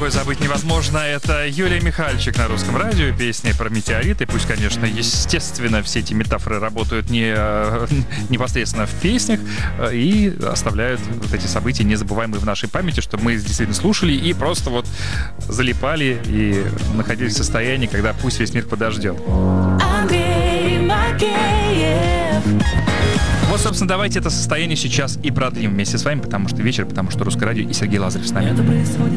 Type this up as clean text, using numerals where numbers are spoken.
такое забыть невозможно. Это Юлия Михальчик на Русском радио. Песня про метеориты. Пусть, конечно, естественно, все эти метафоры работают непосредственно в песнях и оставляют вот эти события незабываемые в нашей памяти, чтобы мы действительно слушали и просто вот залипали и находились в состоянии, когда пусть весь мир подождет. Вот, собственно, давайте это состояние сейчас и продлим вместе с вами, потому что вечер, потому что Русское радио и Сергей Лазарев с нами. Это происходит